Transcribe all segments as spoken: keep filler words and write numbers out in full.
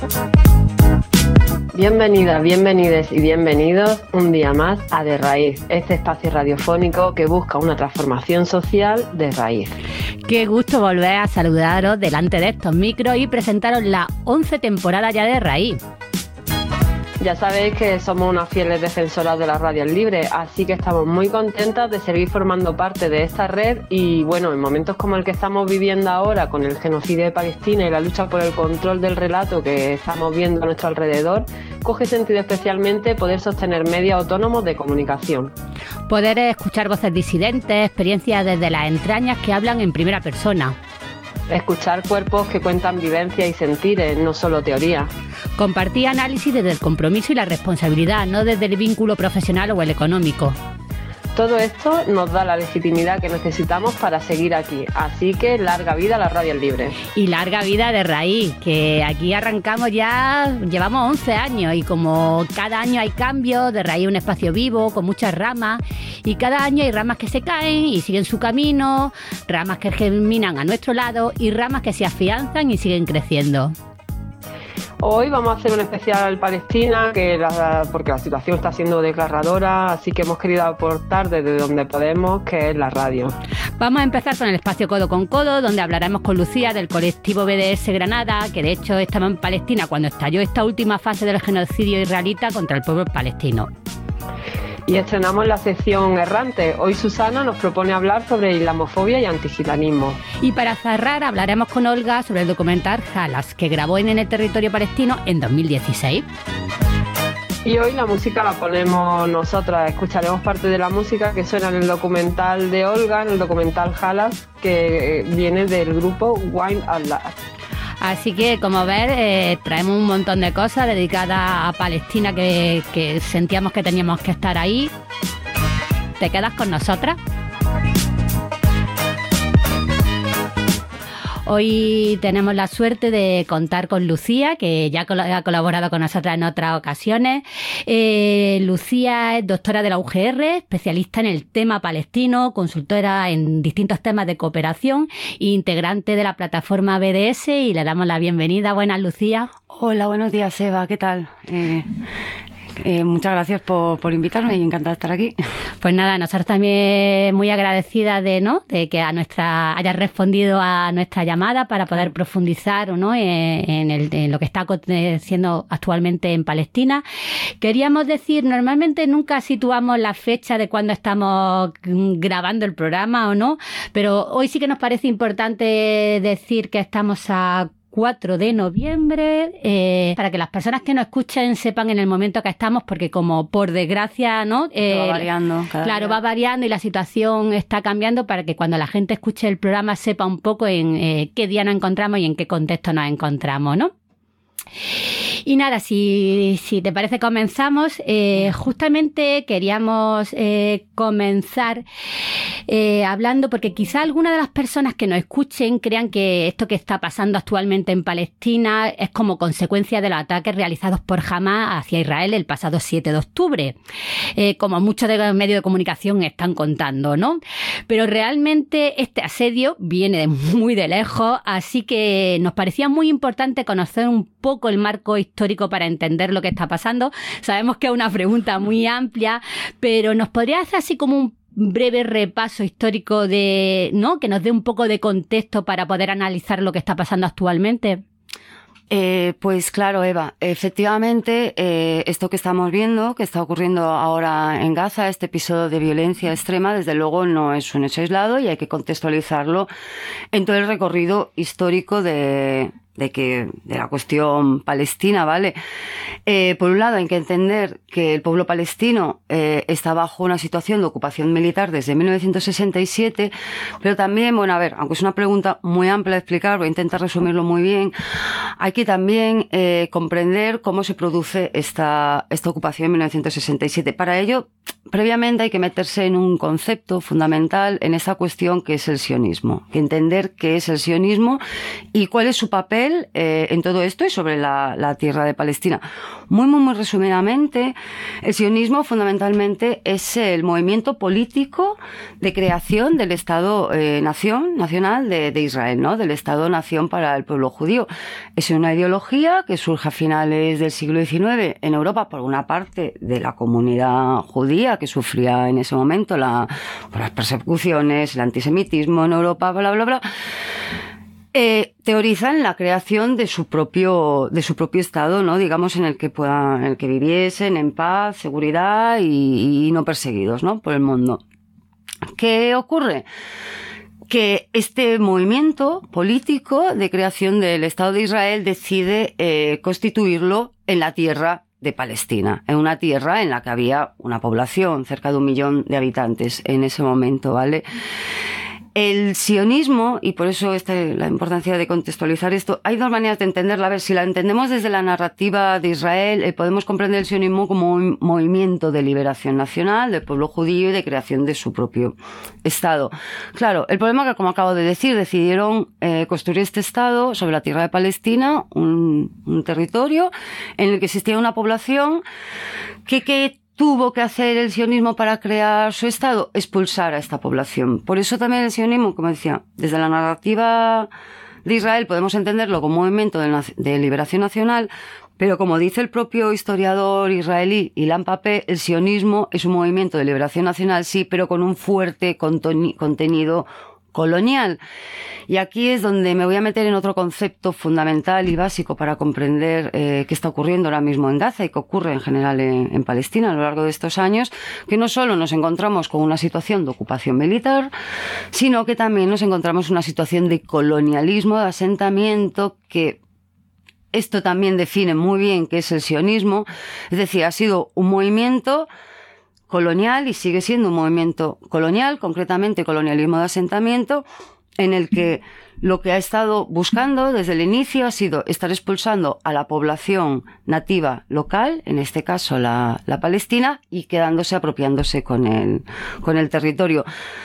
Bienvenidas, bienvenides y bienvenidos un día más a De Raíz, este espacio radiofónico que busca una transformación social de raíz. Qué gusto volver a saludaros delante de estos micros y presentaros la once temporada ya de Raíz. Ya sabéis que somos unas fieles defensoras de las radios libres, así que estamos muy contentas de seguir formando parte de esta red y bueno, en momentos como el que estamos viviendo ahora con el genocidio de Palestina y la lucha por el control del relato que estamos viendo a nuestro alrededor, coge sentido especialmente poder sostener medios autónomos de comunicación. Poder escuchar voces disidentes, experiencias desde las entrañas que hablan en primera persona. Escuchar cuerpos que cuentan vivencias y sentires, no solo teoría. Compartir análisis desde el compromiso y la responsabilidad, no desde el vínculo profesional o el económico. Todo esto nos da la legitimidad que necesitamos para seguir aquí, así que larga vida a las radios libres. Y larga vida de Raíz, que aquí arrancamos ya, llevamos once años y como cada año hay cambios, De Raíz es un espacio vivo con muchas ramas y cada año hay ramas que se caen y siguen su camino, ramas que germinan a nuestro lado y ramas que se afianzan y siguen creciendo. Hoy vamos a hacer un especial Palestina, que la, porque la situación está siendo desgarradora, así que hemos querido aportar desde donde podemos, que es la radio. Vamos a empezar con el espacio Codo con Codo, donde hablaremos con Lucía del colectivo B D S Granada, que de hecho estaba en Palestina cuando estalló esta última fase del genocidio israelita contra el pueblo palestino. Y estrenamos la sección Errante. Hoy Susana nos propone hablar sobre islamofobia y antigitanismo. Y para cerrar hablaremos con Olga sobre el documental Halas, que grabó en el territorio palestino en dos mil dieciséis. Y hoy la música la ponemos nosotras. Escucharemos parte de la música que suena en el documental de Olga, en el documental Halas, que viene del grupo Wine and Love. Así que, como ver, eh, traemos un montón de cosas dedicadas a Palestina que, que sentíamos que teníamos que estar ahí. ¿Te quedas con nosotras? Hoy tenemos la suerte de contar con Lucía, que ya ha colaborado con nosotras en otras ocasiones. Eh, Lucía es doctora de la U G R, especialista en el tema palestino, consultora en distintos temas de cooperación e integrante de la plataforma B D S, y le damos la bienvenida. Buenas, Lucía. Hola, buenos días, Eva. ¿Qué tal? Eh... Eh, muchas gracias por, por invitarme y encantada de estar aquí. Pues nada, nosotros también muy agradecidas de, ¿no? de que a nuestra hayas respondido a nuestra llamada para poder profundizar, ¿no? en, en, el, en lo que está aconteciendo actualmente en Palestina. Queríamos decir, normalmente nunca situamos la fecha de cuando estamos grabando el programa o no, pero hoy sí que nos parece importante decir que estamos a cuatro de noviembre, eh, para que las personas que nos escuchen sepan en el momento que estamos, porque como por desgracia, ¿no? Eh, va variando. Cada claro, día. va variando y la situación está cambiando, para que cuando la gente escuche el programa sepa un poco en eh, qué día nos encontramos y en qué contexto nos encontramos, ¿no? Y nada, si, si te parece comenzamos. Eh, justamente queríamos eh, comenzar eh, hablando, porque quizá algunas de las personas que nos escuchen crean que esto que está pasando actualmente en Palestina es como consecuencia de los ataques realizados por Hamás hacia Israel el pasado siete de octubre, eh, como muchos de los medios de comunicación están contando, ¿no? Pero realmente este asedio viene de muy de lejos, así que nos parecía muy importante conocer un poco el marco histórico para entender lo que está pasando. Sabemos que es una pregunta muy amplia, pero ¿nos podría hacer así como un breve repaso histórico de, ¿no? que nos dé un poco de contexto para poder analizar lo que está pasando actualmente? Eh, pues claro, Eva, efectivamente, eh, esto que estamos viendo, que está ocurriendo ahora en Gaza, este episodio de violencia extrema, desde luego no es un hecho aislado y hay que contextualizarlo en todo el recorrido histórico de, de que de la cuestión palestina, ¿vale? Eh, por un lado, hay que entender que el pueblo palestino eh, está bajo una situación de ocupación militar desde mil novecientos sesenta y siete, pero también, bueno, a ver, aunque es una pregunta muy amplia de explicar, voy a intentar resumirlo muy bien, hay que también eh, comprender cómo se produce esta, esta ocupación en mil novecientos sesenta y siete. Para ello, previamente hay que meterse en un concepto fundamental en esta cuestión que es el sionismo, que entender qué es el sionismo y cuál es su papel Israel eh, en todo esto y sobre la, la tierra de Palestina. Muy, muy, muy resumidamente, el sionismo fundamentalmente es el movimiento político de creación del Estado-nación, eh, nacional de, de Israel, ¿no? Del Estado-nación para el pueblo judío. Es una ideología que surge a finales del siglo diecinueve en Europa, por una parte de la comunidad judía que sufría en ese momento la, por las persecuciones, el antisemitismo en Europa, bla, bla, bla. Eh, teorizan la creación de su propio, de su propio estado, ¿no? Digamos, en el que puedan, en el que viviesen en paz, seguridad y, y no perseguidos, ¿no? Por el mundo. ¿Qué ocurre? Que este movimiento político de creación del Estado de Israel decide eh, constituirlo en la tierra de Palestina, en una tierra en la que había una población, cerca de un millón de habitantes en ese momento, ¿vale? El sionismo, y por eso esta, la importancia de contextualizar esto, hay dos maneras de entenderla. A ver, si la entendemos desde la narrativa de Israel, eh, podemos comprender el sionismo como un movimiento de liberación nacional del pueblo judío y de creación de su propio Estado. Claro, el problema es que, como acabo de decir, decidieron eh, construir este Estado sobre la tierra de Palestina, un, un territorio en el que existía una población que, que tuvo que hacer el sionismo para crear su Estado, expulsar a esta población. Por eso también el sionismo, como decía, desde la narrativa de Israel podemos entenderlo como un movimiento de, de liberación nacional, pero como dice el propio historiador israelí Ilan Pappé, el sionismo es un movimiento de liberación nacional, sí, pero con un fuerte contenido colonial. Y aquí es donde me voy a meter en otro concepto fundamental y básico para comprender eh, qué está ocurriendo ahora mismo en Gaza y qué ocurre en general en, en Palestina a lo largo de estos años, que no solo nos encontramos con una situación de ocupación militar, sino que también nos encontramos en una situación de colonialismo, de asentamiento, que esto también define muy bien qué es el sionismo. Es decir, ha sido un movimiento colonial y sigue siendo un movimiento colonial, concretamente colonialismo de asentamiento, en el que lo que ha estado buscando desde el inicio ha sido estar expulsando a la población nativa local, en este caso la, la palestina, y quedándose, apropiándose con el, con el territorio.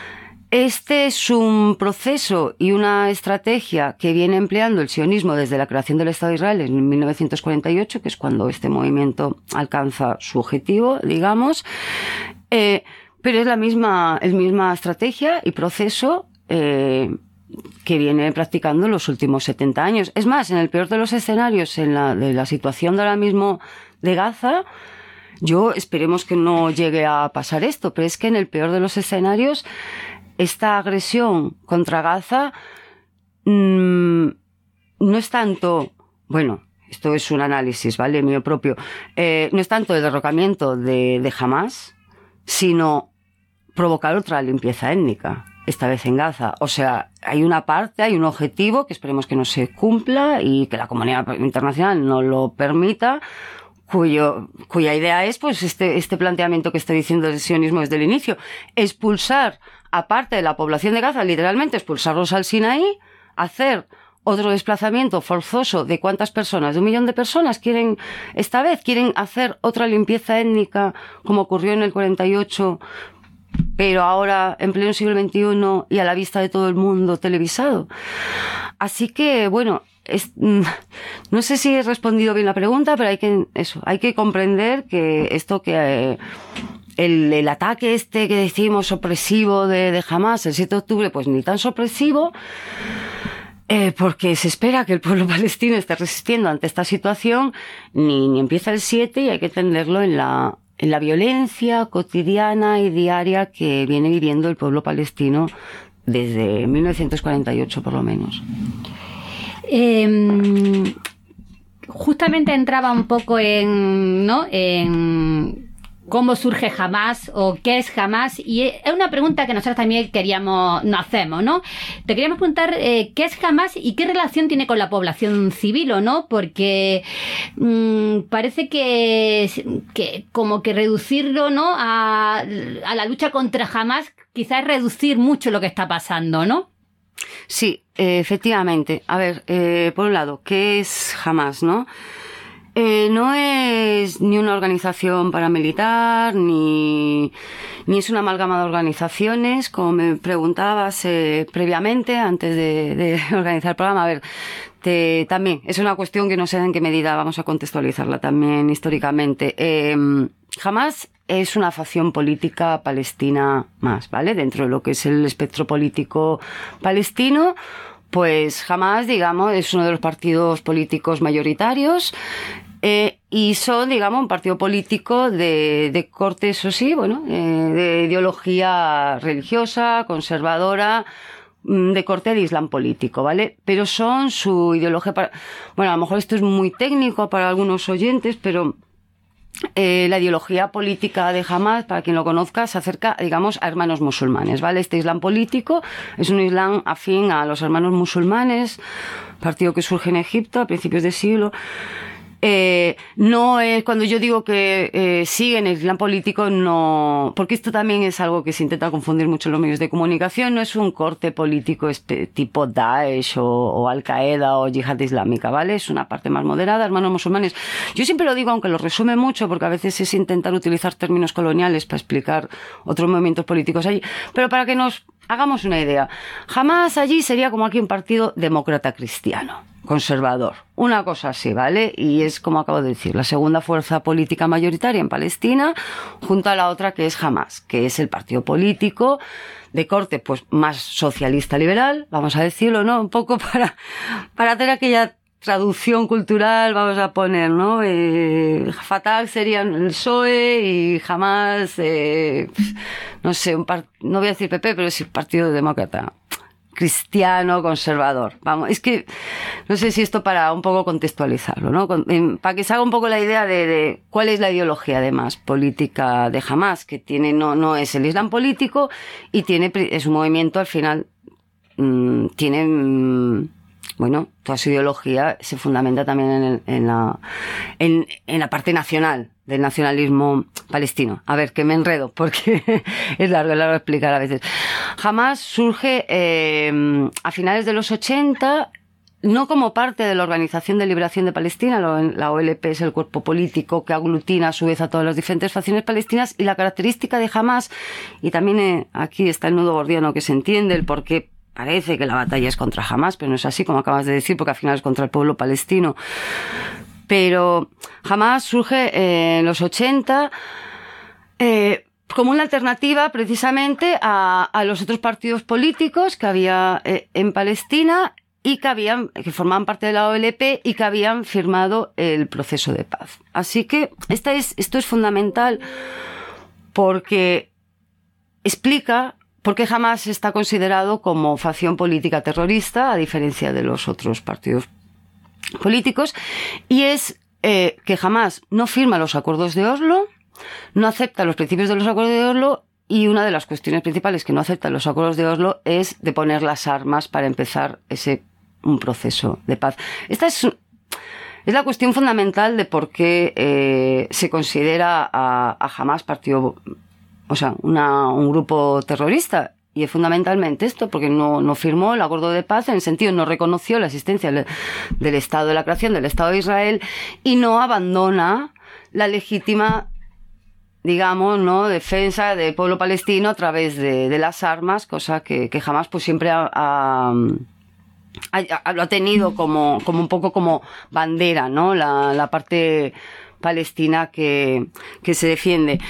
Este es un proceso y una estrategia que viene empleando el sionismo desde la creación del Estado de Israel en mil novecientos cuarenta y ocho, que es cuando este movimiento alcanza su objetivo, digamos. Eh, pero es la misma, es misma estrategia y proceso eh, que viene practicando en los últimos setenta años. Es más, en el peor de los escenarios, en la, de la situación de ahora mismo de Gaza, yo esperemos que no llegue a pasar esto, pero es que en el peor de los escenarios, esta agresión contra Gaza mmm, no es tanto, bueno, esto es un análisis, ¿vale?, mío propio, eh, no es tanto el derrocamiento de, de Hamás, sino provocar otra limpieza étnica, esta vez en Gaza. O sea, hay una parte, hay un objetivo que esperemos que no se cumpla y que la comunidad internacional no lo permita, cuyo, cuya idea es, pues, este, este planteamiento que estoy diciendo del sionismo desde el inicio, expulsar a parte de la población de Gaza, literalmente expulsarlos al Sinaí, hacer otro desplazamiento forzoso de cuántas personas, de un millón de personas, quieren, esta vez, quieren hacer otra limpieza étnica, como ocurrió en el cuarenta y ocho, pero ahora en pleno siglo veintiuno y a la vista de todo el mundo televisado. Así que, bueno, es, no sé si he respondido bien la pregunta, pero hay que, eso, hay que comprender que esto que... Eh, El, el ataque este que decimos opresivo de, de Hamás el siete de octubre, pues ni tan sorpresivo, eh, porque se espera que el pueblo palestino esté resistiendo ante esta situación, ni, ni empieza el siete, y hay que entenderlo en la, en la violencia cotidiana y diaria que viene viviendo el pueblo palestino desde mil novecientos cuarenta y ocho por lo menos. Eh, justamente entraba un poco en, ¿no?, en cómo surge Hamás o qué es Hamás, y es una pregunta que nosotros también queríamos, nos hacemos, ¿no? Te queríamos preguntar eh, qué es Hamás y qué relación tiene con la población civil, ¿o no? Porque mmm, parece que, que como que reducirlo, ¿no?, a, a la lucha contra Hamás quizás es reducir mucho lo que está pasando, ¿no? Sí, eh, efectivamente. A ver, eh, por un lado, ¿qué es Hamás, no? Eh, no es ni una organización paramilitar, ni, ni es una amalgama de organizaciones, como me preguntabas eh, previamente, antes de, de organizar el programa. A ver, te, también es una cuestión que no sé en qué medida vamos a contextualizarla también históricamente. Eh, Hamás es una facción política palestina más, ¿vale? Dentro de lo que es el espectro político palestino, pues Hamás, digamos, es uno de los partidos políticos mayoritarios. Eh, y son, digamos, un partido político de, de corte, eso sí, bueno, eh, de ideología religiosa, conservadora, de corte de islam político, ¿vale? Pero son su ideología para... Bueno, a lo mejor esto es muy técnico para algunos oyentes, pero eh, la ideología política de Hamás, para quien lo conozca, se acerca, digamos, a hermanos musulmanes, ¿vale? Este islam político es un islam afín a los hermanos musulmanes, partido que surge en Egipto a principios de siglo. Eh, no es, cuando yo digo que eh, siguen el islam político, no, porque esto también es algo que se intenta confundir mucho en los medios de comunicación, no es un corte político este, tipo Daesh o, o Al-Qaeda o Yihad Islámica, ¿vale? Es una parte más moderada, hermanos musulmanes. Yo siempre lo digo, aunque lo resume mucho, porque a veces es intentar utilizar términos coloniales para explicar otros movimientos políticos allí, pero para que nos hagamos una idea. Hamás allí sería como aquí un partido demócrata cristiano, conservador, una cosa así, ¿vale? Y es, como acabo de decir, la segunda fuerza política mayoritaria en Palestina, junto a la otra que es Hamás, que es el partido político de corte pues más socialista liberal, vamos a decirlo, ¿no? Un poco para, para hacer aquella traducción cultural, vamos a poner, ¿no? Eh, Fatah serían el P S O E y Hamás, eh, no sé, un par, no voy a decir P P, pero es el Partido Demócrata cristiano, conservador. Vamos, es que no sé si esto para un poco contextualizarlo, ¿no? Con, en, para que se haga un poco la idea de, de cuál es la ideología, además, política de Hamás, que tiene, no, no es el islam político y tiene, es un movimiento, al final, mmm, tiene, mmm, bueno, toda su ideología se fundamenta también en, el, en, la, en, en la parte nacional del nacionalismo palestino. A ver, que me enredo, porque es largo, es largo explicar a veces. Hamás surge eh, a finales de los ochenta, no como parte de la Organización de Liberación de Palestina, la O L P es el cuerpo político que aglutina a su vez a todas las diferentes facciones palestinas, y la característica de Hamás, y también eh, aquí está el nudo gordiano que se entiende, el por qué parece que la batalla es contra Hamás, pero no es así, como acabas de decir, porque al final es contra el pueblo palestino. Pero Hamás surge eh, en los ochenta eh, como una alternativa precisamente a, a los otros partidos políticos que había eh, en Palestina y que habían, que formaban parte de la O L P y que habían firmado el proceso de paz. Así que esta es, esto es fundamental porque explica por qué Hamás está considerado como facción política terrorista, a diferencia de los otros partidos políticos, y es eh, que Hamás no firma los acuerdos de Oslo, no acepta los principios de los acuerdos de Oslo, y una de las cuestiones principales que no acepta los acuerdos de Oslo es de poner las armas para empezar ese un proceso de paz. Esta es, es la cuestión fundamental de por qué eh, se considera a, a Hamás partido, o sea, una, un grupo terrorista. Y es fundamentalmente esto, porque no, no firmó el acuerdo de paz, en el sentido no reconoció la existencia del, del Estado de la creación, del Estado de Israel, y no abandona la legítima, digamos, no defensa del pueblo palestino a través de, de las armas, cosa que, que Hamás pues siempre ha, ha, ha, lo ha tenido como, como un poco como bandera, ¿no? La, la parte palestina que, que se defiende.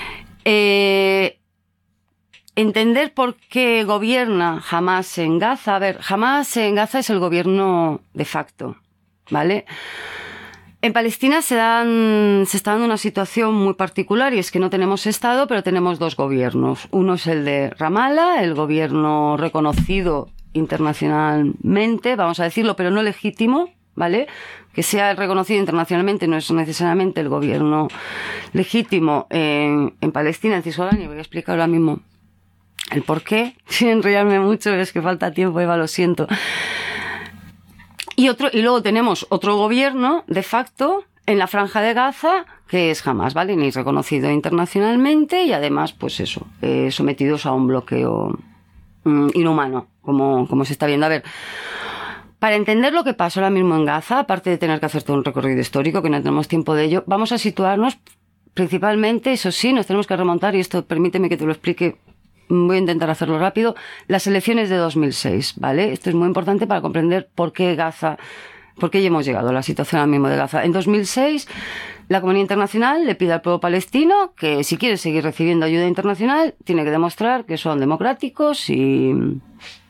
Eh, Entender por qué gobierna Hamás en Gaza. A ver, Hamás en Gaza es el gobierno de facto, ¿vale? En Palestina se dan, se está dando una situación muy particular, y es que no tenemos Estado, pero tenemos dos gobiernos. Uno es el de Ramallah, el gobierno reconocido internacionalmente, vamos a decirlo, pero no legítimo, ¿vale? Que sea reconocido internacionalmente no es necesariamente el gobierno legítimo en, en Palestina, en Cisjordania. Voy a explicar ahora mismo el por qué, sin enrollarme mucho, es que falta tiempo, Eva, lo siento. Y otro, y luego tenemos otro gobierno, de facto, en la Franja de Gaza, que es Hamás, ¿vale? Ni reconocido internacionalmente y además, pues eso, eh, sometidos a un bloqueo mm, inhumano, como, como se está viendo. A ver, Para entender lo que pasó ahora mismo en Gaza, aparte de tener que hacer todo un recorrido histórico, que no tenemos tiempo de ello, vamos a situarnos principalmente, eso sí, nos tenemos que remontar, y esto permíteme que te lo explique, voy a intentar hacerlo rápido, las elecciones de dos mil seis, ¿vale? Esto es muy importante para comprender por qué Gaza, por qué ya hemos llegado a la situación ahora mismo de Gaza. En dos mil seis, la comunidad internacional le pide al pueblo palestino que si quiere seguir recibiendo ayuda internacional, tiene que demostrar que son democráticos y